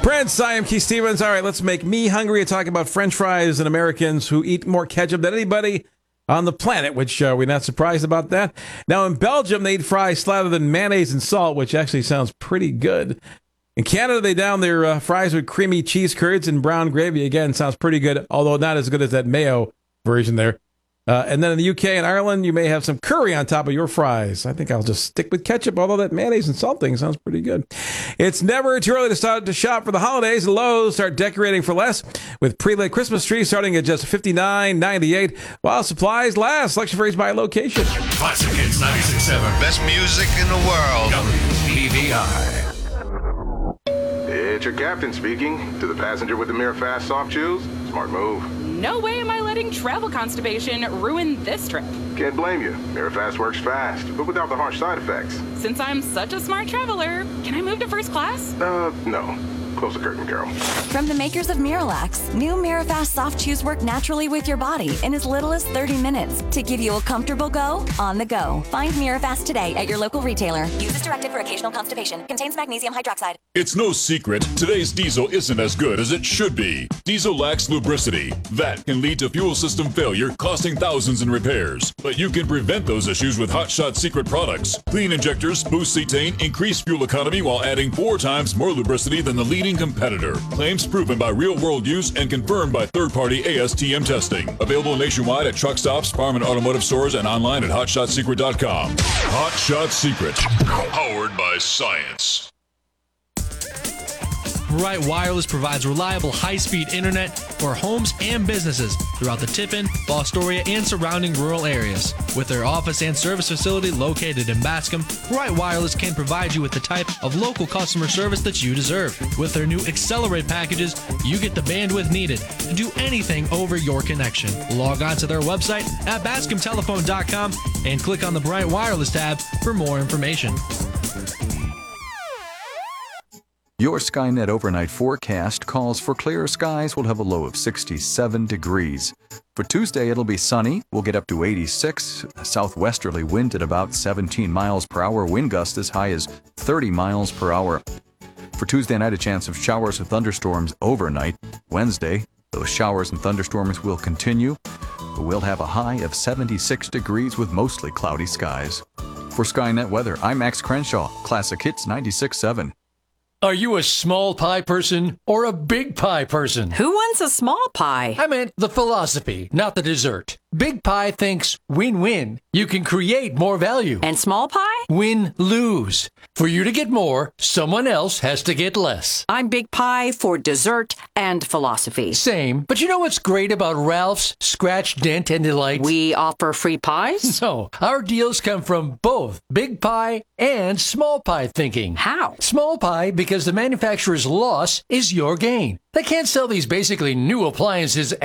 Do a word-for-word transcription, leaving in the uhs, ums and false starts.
Prince, I am Keith Stevens. All right, let's make me hungry and talk about French fries and Americans who eat more ketchup than anybody on the planet, which uh, we're not surprised about that. Now, in Belgium, they eat fries slathered in mayonnaise and salt, which actually sounds pretty good. In Canada, they down their uh, fries with creamy cheese curds and brown gravy. Again, sounds pretty good, although not as good as that mayo version there. Uh, and then in the U K and Ireland, you may have some curry on top of your fries. I think I'll just stick with ketchup, although that mayonnaise and salt thing sounds pretty good. It's never too early to start to shop for the holidays. Lowe's start decorating for less with pre-lit Christmas trees starting at just fifty-nine ninety-eight while supplies last. Selection varies by location. Classic Hits ninety-six point seven. Best music in the world. W B V I. It's your captain speaking. To the passenger with the Mirror Fast soft chews, smart move. No way am I letting travel constipation ruin this trip. Can't blame you. Mirror Fast works fast, but without the harsh side effects. Since I'm such a smart traveler, can I move to first class? Uh, no. Close the curtain, Carol. From the makers of Miralax, new Mirafast soft chews work naturally with your body in as little as thirty minutes to give you a comfortable go on the go. Find Mirafast today at your local retailer. Use as directed for occasional constipation. Contains magnesium hydroxide. It's no secret, today's diesel isn't as good as it should be. Diesel lacks lubricity. That can lead to fuel system failure, costing thousands in repairs. But you can prevent those issues with Hot Shot Secret products. Clean injectors, boost cetane, increase fuel economy while adding four times more lubricity than the leading competitor. Claims proven by real-world use and confirmed by third-party A S T M testing. Available nationwide at truck stops, farm and automotive stores, and online at hot shot secret dot com. Hot Shot Secret. Powered by science. Bright Wireless provides reliable high-speed internet for homes and businesses throughout the Tiffin, Fostoria, and surrounding rural areas. With their office and service facility located in Bascom, Bright Wireless can provide you with the type of local customer service that you deserve. With their new Accelerate packages, you get the bandwidth needed to do anything over your connection. Log on to their website at bascom telephone dot com and click on the Bright Wireless tab for more information. Your Skynet overnight forecast calls for clear skies. We'll have a low of sixty-seven degrees. For Tuesday, it'll be sunny. We'll get up to eighty-six. A southwesterly wind at about seventeen miles per hour. Wind gusts as high as thirty miles per hour. For Tuesday night, a chance of showers and thunderstorms overnight. Wednesday, those showers and thunderstorms will continue. We'll have a high of seventy-six degrees with mostly cloudy skies. For Skynet weather, I'm Max Crenshaw. Classic Hits ninety-six point seven. Are you a small pie person or a big pie person? Who wants a small pie? I meant the philosophy, not the dessert. Big pie thinks win-win. You can create more value. And small pie? Win-lose. For you to get more, someone else has to get less. I'm big pie for dessert and philosophy. Same. But you know what's great about Ralph's Scratch, Dent, and Delight? We offer free pies? No. Our deals come from both big pie and small pie thinking. How? Small pie because the manufacturer's loss is your gain. They can't sell these basically new appliances